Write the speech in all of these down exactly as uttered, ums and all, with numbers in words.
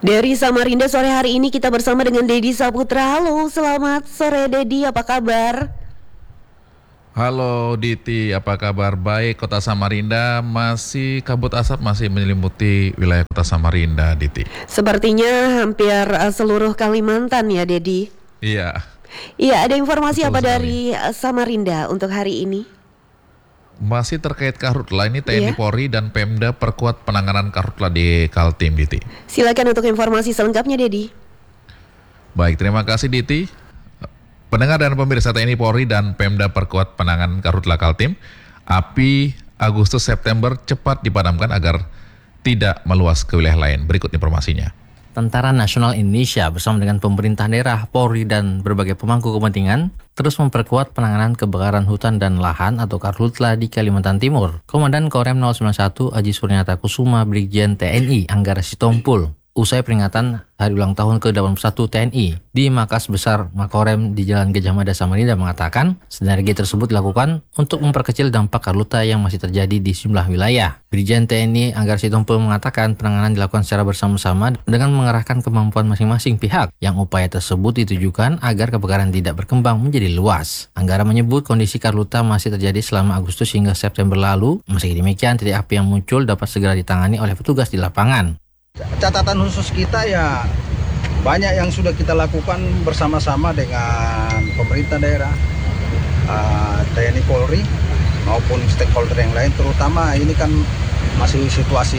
Dari Samarinda sore hari ini kita bersama dengan Dedi Saputra. Halo, selamat sore Dedi, apa kabar? Halo Diti, apa kabar? Baik, Kota Samarinda masih kabut asap masih menyelimuti wilayah Kota Samarinda, Diti. Sepertinya hampir uh, seluruh Kalimantan ya, Dedi. Iya. Iya, ada informasi Betul apa sekali. dari uh, Samarinda untuk hari ini? Masih terkait Karhutla ini T N I Iya. Polri dan Pemda perkuat penanganan Karhutla di Kaltim, Diti. Silakan untuk informasi selengkapnya, Dedi. Baik, terima kasih Diti. Pendengar dan pemirsa T N I Polri dan Pemda perkuat penanganan Karhutla Kaltim. Api Agustus September cepat dipadamkan agar tidak meluas ke wilayah lain. Berikut informasinya. Tentara Nasional Indonesia bersama dengan pemerintah daerah, Polri, dan berbagai pemangku kepentingan terus memperkuat penanganan kebakaran hutan dan lahan atau Karhutla di Kalimantan Timur. Komandan Korem nol sembilan satu Aji Suryata Kusuma Brigjen T N I Anggara Sitompul usai peringatan Hari Ulang Tahun ke delapan puluh satu T N I di Markas Besar Makorem di Jalan Gajah Mada Samarinda mengatakan sinergi tersebut dilakukan untuk memperkecil dampak Karhutla yang masih terjadi di sejumlah wilayah. Brigjen T N I Anggara Sitompul mengatakan penanganan dilakukan secara bersama-sama dengan mengerahkan kemampuan masing-masing pihak yang upaya tersebut ditujukan agar kebakaran tidak berkembang menjadi luas. Anggara menyebut kondisi Karhutla masih terjadi selama Agustus hingga September lalu. Meski demikian, titik api yang muncul dapat segera ditangani oleh petugas di lapangan. Catatan khusus kita ya banyak yang sudah kita lakukan bersama-sama dengan pemerintah daerah, uh, T N I Polri maupun stakeholder yang lain, terutama ini kan masih situasi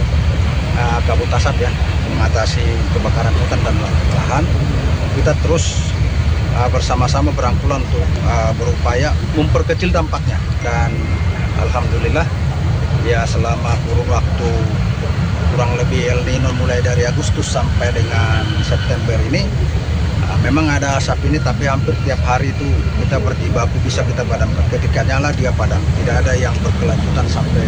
uh, kabut asap ya, mengatasi kebakaran hutan dan lahan. Kita terus uh, bersama-sama berangkulan untuk uh, berupaya memperkecil dampaknya, dan alhamdulillah ya selama kurun waktu kurang lebih El Nino mulai dari Agustus sampai dengan September ini uh, memang ada asap ini, tapi hampir tiap hari itu kita berjibaku bisa kita padamkan. Ketika nyala dia padam, tidak ada yang berkelanjutan sampai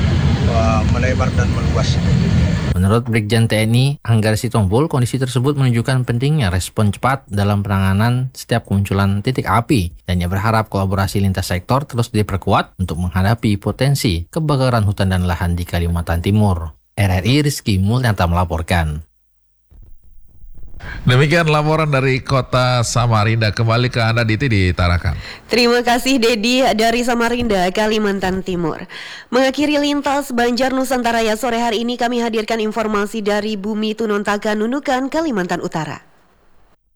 uh, melebar dan meluas. Menurut Brigjen T N I Anggara Sitompul, kondisi tersebut menunjukkan pentingnya respon cepat dalam penanganan setiap kemunculan titik api, dan ia berharap kolaborasi lintas sektor terus diperkuat untuk menghadapi potensi kebakaran hutan dan lahan di Kalimantan Timur. R R I Rizky Mulyanto melaporkan. Demikian laporan dari Kota Samarinda. Kembali ke Anda Diti di Tarakan. Terima kasih Dedi dari Samarinda, Kalimantan Timur. Mengakhiri lintas Banjar Nusantara ya sore hari ini kami hadirkan informasi dari Bumi Tunontaka Nunukan, Kalimantan Utara.